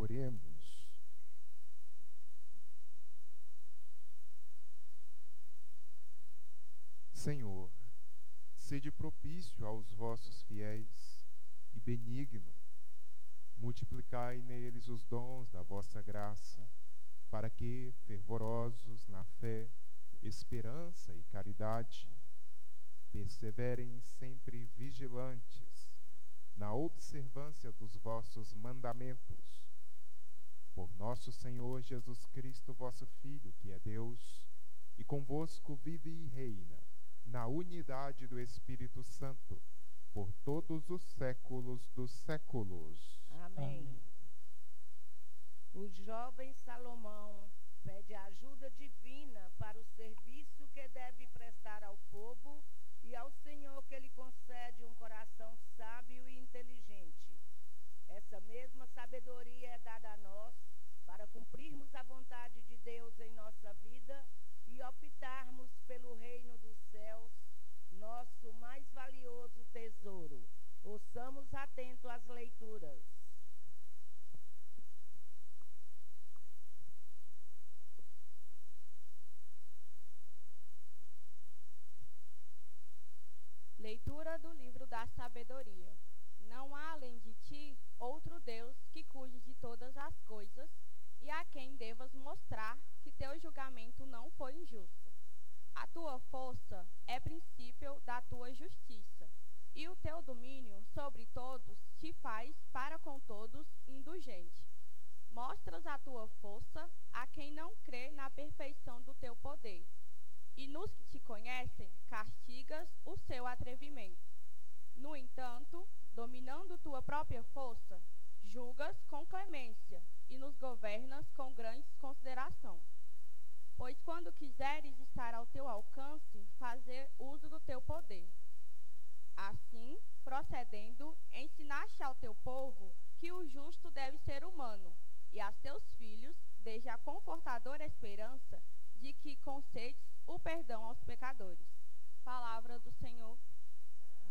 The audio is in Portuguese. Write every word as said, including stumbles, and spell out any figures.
Oremos. Senhor, sede propício aos vossos fiéis e benigno. Multiplicai neles os dons da vossa graça, para que, fervorosos na fé, esperança e caridade, perseverem sempre vigilantes na observância dos vossos mandamentos. Por nosso Senhor Jesus Cristo, vosso Filho, que é Deus, e convosco vive e reina, na unidade do Espírito Santo, por todos os séculos dos séculos. Amém. O jovem Salomão pede ajuda divina para o serviço que deve prestar ao povo e ao Senhor que lhe concede um coração sábio e inteligente. Essa mesma sabedoria é dada a nós para cumprirmos a vontade de Deus em nossa vida e optarmos pelo reino dos céus, nosso mais valioso tesouro. Ouçamos atento às leituras. Leitura do livro da sabedoria. Não há além de ti outro Deus que cuide de todas as coisas e a quem devas mostrar que teu julgamento não foi injusto. A tua força é princípio da tua justiça, e o teu domínio sobre todos te faz para com todos indulgente. Mostras a tua força a quem não crê na perfeição do teu poder, e nos que te conhecem castigas o seu atrevimento. No entanto, dominando tua própria força, julgas com clemência e nos governas com grande consideração. Pois quando quiseres estar ao teu alcance, fazer uso do teu poder. Assim, procedendo, ensinaste ao teu povo que o justo deve ser humano, e a seus filhos, desde a confortadora esperança de que concedes o perdão aos pecadores. Palavra do Senhor.